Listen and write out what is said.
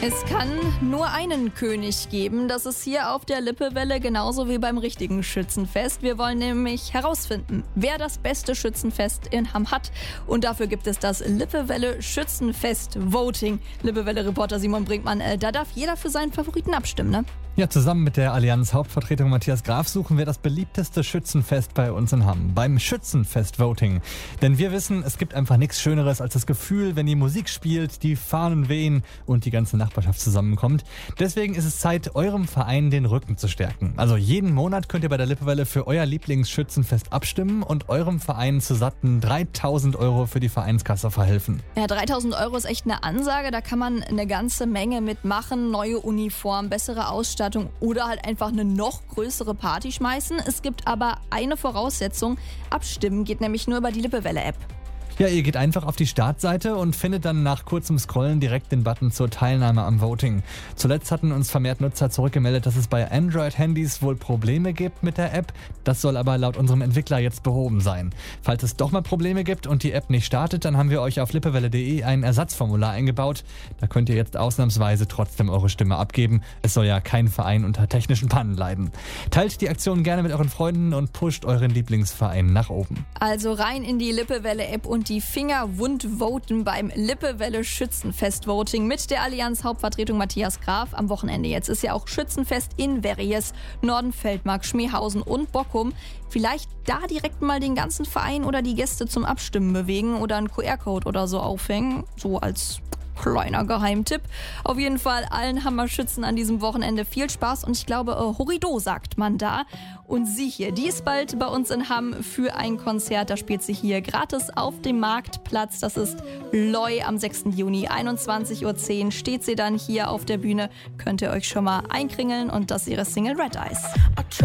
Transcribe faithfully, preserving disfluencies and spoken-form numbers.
Es kann nur einen König geben. Das ist hier auf der Lippewelle genauso wie beim richtigen Schützenfest. Wir wollen nämlich herausfinden, wer das beste Schützenfest in Hamm hat. Und dafür gibt es das Lippewelle Schützenfest Voting. Lippewelle-Reporter Simon Brinkmann, äh, da darf jeder für seinen Favoriten abstimmen, ne? Ja, zusammen mit der Allianz Hauptvertretung Matthias Graf suchen wir das beliebteste Schützenfest bei uns in Hamm, beim Schützenfest-Voting. Denn wir wissen, es gibt einfach nichts Schöneres als das Gefühl, wenn die Musik spielt, die Fahnen wehen und die ganze Nachbarschaft zusammenkommt. Deswegen ist es Zeit, eurem Verein den Rücken zu stärken. Also jeden Monat könnt ihr bei der Lippewelle für euer Lieblingsschützenfest abstimmen und eurem Verein zu satten dreitausend Euro für die Vereinskasse verhelfen. Ja, dreitausend Euro ist echt eine Ansage. Da kann man eine ganze Menge mitmachen. Neue Uniform, bessere Ausstattung oder halt einfach eine noch größere Party schmeißen. Es gibt aber eine Voraussetzung. Abstimmen geht nämlich nur über die Lippewelle-App. Ja, ihr geht einfach auf die Startseite und findet dann nach kurzem Scrollen direkt den Button zur Teilnahme am Voting. Zuletzt hatten uns vermehrt Nutzer zurückgemeldet, dass es bei Android-Handys wohl Probleme gibt mit der App. Das soll aber laut unserem Entwickler jetzt behoben sein. Falls es doch mal Probleme gibt und die App nicht startet, dann haben wir euch auf lippewelle punkt de ein Ersatzformular eingebaut. Da könnt ihr jetzt ausnahmsweise trotzdem eure Stimme abgeben. Es soll ja kein Verein unter technischen Pannen leiden. Teilt die Aktion gerne mit euren Freunden und pusht euren Lieblingsverein nach oben. Also rein in die Lippewelle-App und die Finger wund voten beim Lippewelle Schützenfest Voting mit der Allianz Hauptvertretung Matthias Graf am Wochenende. Jetzt ist ja auch Schützenfest in Verries, Nordenfeldmark, Schmehausen und Bockum. Vielleicht da direkt mal den ganzen Verein oder die Gäste zum Abstimmen bewegen oder einen Q R-Code oder so aufhängen, so als kleiner Geheimtipp. Auf jeden Fall allen Hammer-Schützen an diesem Wochenende viel Spaß und ich glaube, äh, Horrido sagt man da. Und sie hier, die ist bald bei uns in Hamm für ein Konzert. Da spielt sie hier gratis auf dem Marktplatz. Das ist Loi am sechsten Juni, einundzwanzig Uhr zehn steht sie dann hier auf der Bühne. Könnt ihr euch schon mal einkringeln und das ist ihre Single Red Eyes.